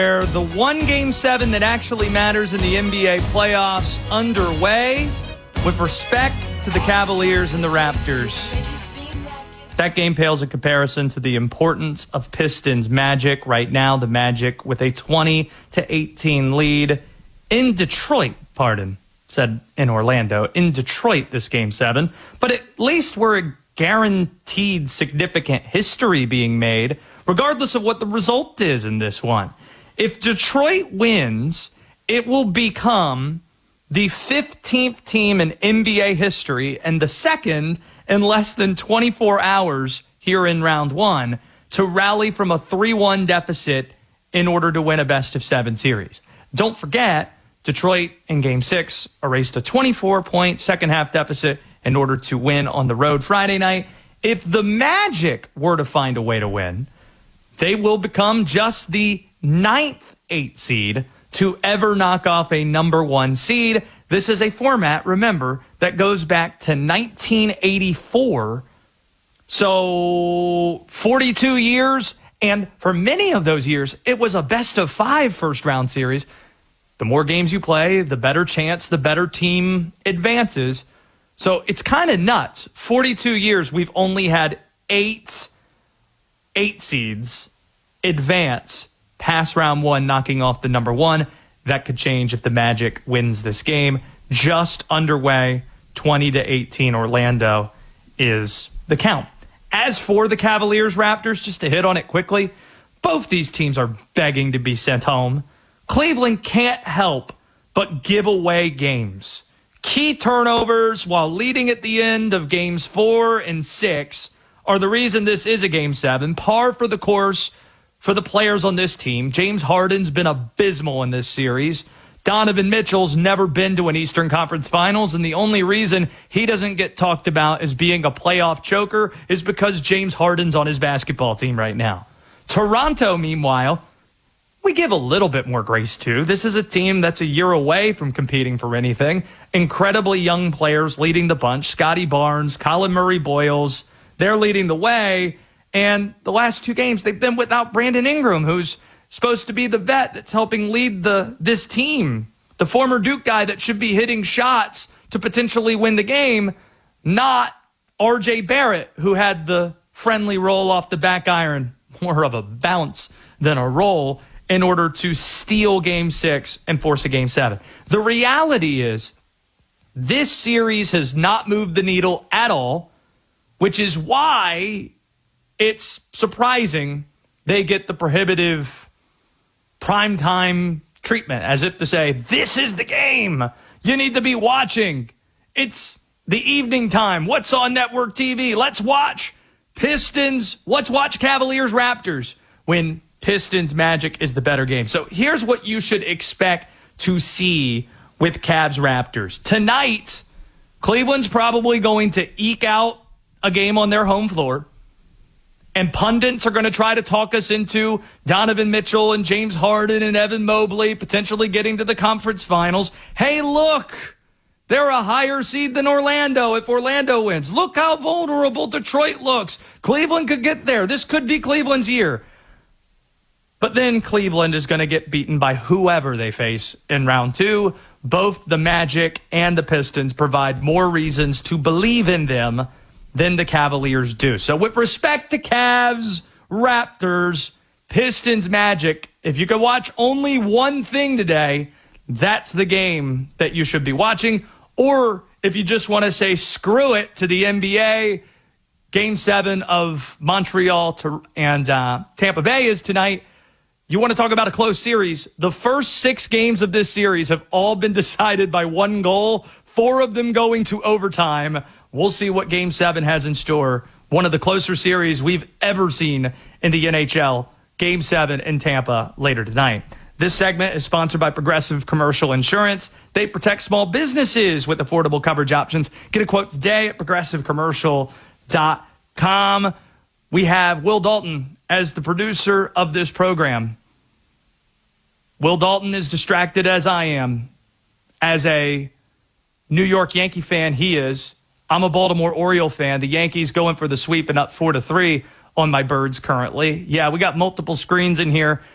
The one Game 7 that actually matters in the NBA playoffs underway with respect to the Cavaliers and the Raptors. That game pales in comparison to the importance of Pistons Magic. Right now, the Magic with a 20-18 lead in Detroit, said in Orlando. In Detroit, this Game 7. But at least we're a guaranteed significant history being made, regardless of what the result is in this one. If Detroit wins, it will become the 15th team in NBA history and the second in less than 24 hours here in round one to rally from a 3-1 deficit in order to win a best-of-7 series. Don't forget, Detroit in Game 6 erased a 24-point second-half deficit in order to win on the road Friday night. If the Magic were to find a way to win, they will become just the 9th 8 seed to ever knock off a number 1 seed. This is a format, remember, that goes back to 1984. So 42 years, and for many of those years, it was a best-of-5 first-round series. The more games you play, the better chance the better team advances. So it's kind of nuts. 42 years, we've only had 8 seeds advance past round 1, knocking off the number 1. That could change if the Magic wins this game. Just underway, 20-18 Orlando is the count. As for the Cavaliers-Raptors, just to hit on it quickly, both these teams are begging to be sent home. Cleveland can't help but give away games. Key turnovers while leading at the end of games 4 and 6 are the reason this is a Game 7. Par for the course for the players on this team. James Harden's been abysmal in this series. Donovan Mitchell's never been to an Eastern Conference Finals, and the only reason he doesn't get talked about as being a playoff choker is because James Harden's on his basketball team right now. Toronto, meanwhile, we give a little bit more grace to. This is a team that's a year away from competing for anything. Incredibly young players leading the bunch. Scotty Barnes, Colin Murray-Boyles, they're leading the way. And the last 2 games, they've been without Brandon Ingram, who's supposed to be the vet that's helping lead this team. The former Duke guy that should be hitting shots to potentially win the game, not R.J. Barrett, who had the friendly roll off the back iron, more of a bounce than a roll, in order to steal Game 6 and force a Game 7. The reality is this series has not moved the needle at all, which is why it's surprising they get the prohibitive primetime treatment, as if to say, this is the game you need to be watching. It's the evening time. What's on network TV? Let's watch Pistons. Let's watch Cavaliers Raptors, when Pistons Magic is the better game. So here's what you should expect to see with Cavs Raptors. Tonight, Cleveland's probably going to eke out a game on their home floor. And pundits are going to try to talk us into Donovan Mitchell and James Harden and Evan Mobley potentially getting to the conference finals. Hey, look, they're a higher seed than Orlando if Orlando wins. Look how vulnerable Detroit looks. Cleveland could get there. This could be Cleveland's year. But then Cleveland is going to get beaten by whoever they face in round 2. Both the Magic and the Pistons provide more reasons to believe in them than the Cavaliers do. So with respect to Cavs, Raptors, Pistons, Magic, if you could watch only one thing today, that's the game that you should be watching. Or if you just want to say screw it to the NBA, Game 7 of Montreal and Tampa Bay is tonight. You want to talk about a close series. The first 6 games of this series have all been decided by 1 goal, 4 of them going to overtime. We'll see what Game 7 has in store. One of the closer series we've ever seen in the NHL. Game 7 in Tampa later tonight. This segment is sponsored by Progressive Commercial Insurance. They protect small businesses with affordable coverage options. Get a quote today at progressivecommercial.com. We have Will Dalton as the producer of this program. Will Dalton is distracted as I am. As a New York Yankee fan, he is. I'm a Baltimore Oriole fan. The Yankees going for the sweep and up 4-3 on my Birds currently. Yeah, we got multiple screens in here.